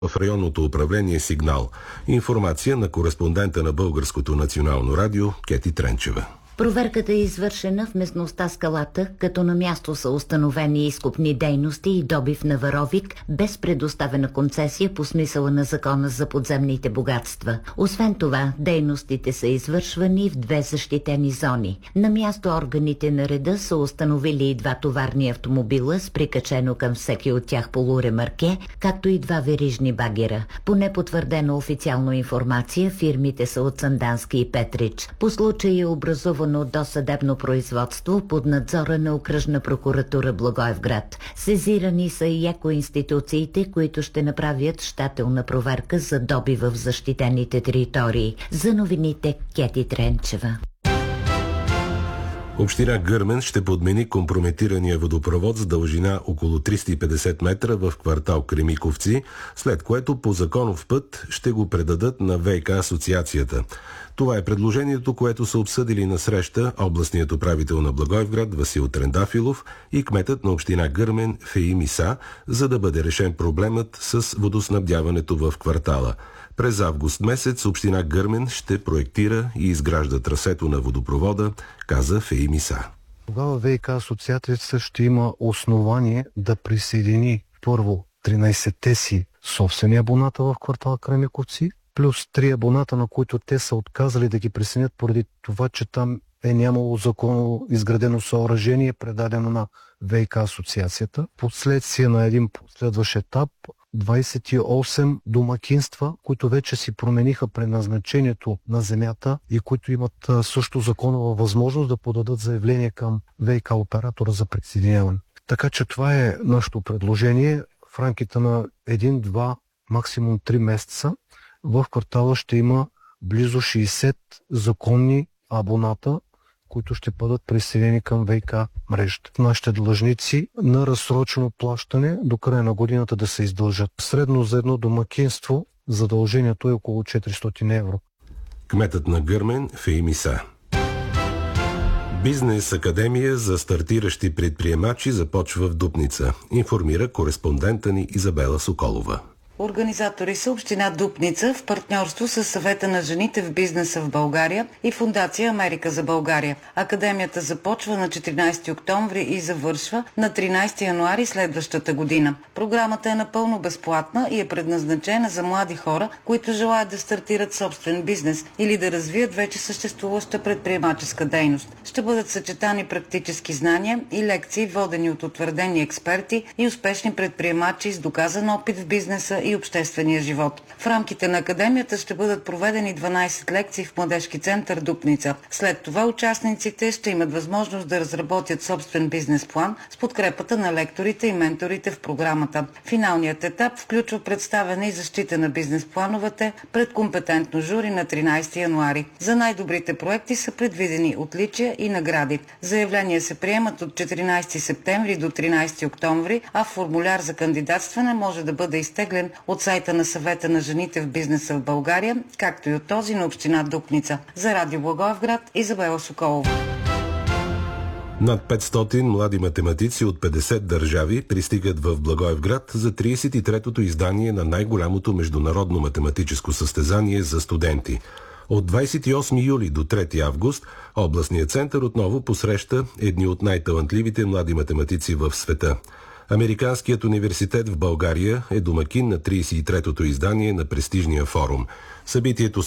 в районното управление Сигнал. Информация на кореспондента на Българското национално радио Кети Тренчева. Проверката е извършена в местността Скалата, като на място са установени изкопни дейности и добив на варовик без предоставена концесия по смисъла на Закона за подземните богатства. Освен това, дейностите са извършвани в 2 защитени зони. На място органите на реда са установили и 2 товарни автомобила с прикачено към всеки от тях полуремарке, както и 2 верижни багера. По непотвърдена официална информация, фирмите са от Сандански и Петрич. По случай е образувано досъдебно производство под надзора на Окръжна прокуратура Благоевград. Сезирани са и екоинституциите, които ще направят щателна проверка за добива в защитените територии. За новините Кети Тренчева. Община Гърмен ще подмени компрометирания водопровод с дължина около 350 метра в квартал Кремиковци, след което по законов път ще го предадат на ВиК асоциацията. Това е предложението, което са обсъдили на среща областният управител на Благоевград Васил Трендафилов и кметът на община Гърмен Феим Иса, за да бъде решен проблемът с водоснабдяването в квартала. През август месец община Гърмен ще проектира и изгражда трасето на водопровода, каза Феим Иса. Тогава ВиК асоциацията ще има основание да присъедини първо 13-те си собствени абоната в квартал Кремиковци, плюс 3 абоната, на които те са отказали да ги присъединят поради това, че там е нямало законно изградено съоръжение, предадено на ВиК асоциацията. Последствие на един последващ етап 28 домакинства, които вече си промениха предназначението на земята и които имат също законова възможност да подадат заявление към ВиК оператора за присъединяване. Така че това е нашето предложение. В рамките на 1-2, максимум 3 месеца в квартала ще има близо 60 законни абоната, които ще бъдат присъединени към ВиК мрежата. Нашите длъжници на разсрочено плащане до края на годината да се издължат. Средно за едно домакинство задължението е около 400 евро. Кметът на Гърмен Феим Иса. Бизнес академия за стартиращи предприемачи започва в Дупница, информира кореспондента ни Изабела Соколова. Организатори са община Дупница в партньорство с Съвета на жените в бизнеса в България и Фондация Америка за България. Академията започва на 14 октомври и завършва на 13 януари следващата година. Програмата е напълно безплатна и е предназначена за млади хора, които желаят да стартират собствен бизнес или да развият вече съществуваща предприемаческа дейност. Ще бъдат съчетани практически знания и лекции, водени от утвърдени експерти и успешни предприемачи с доказан опит в бизнеса и обществения живот. В рамките на академията ще бъдат проведени 12 лекции в Младежки център Дупница. След това участниците ще имат възможност да разработят собствен бизнес план с подкрепата на лекторите и менторите в програмата. Финалният етап включва представяне и защита на бизнес плановете пред компетентно жури на 13 януари. За най-добрите проекти са предвидени отличия и награди. Заявления се приемат от 14 септември до 13 октомври, а формуляр за кандидатстване може да бъде изтеглен от сайта на Съвета на жените в бизнеса в България, както и от този на община Дупница. За Радио Благоевград, Изабела Соколова. Над 500 млади математици от 50 държави пристигат в Благоевград за 33-то издание на най-голямото международно математическо състезание за студенти. От 28 юли до 3 август областният център отново посреща едни от най-талантливите млади математици в света. Американският университет в България е домакин на 33-то издание на престижния форум. Събитието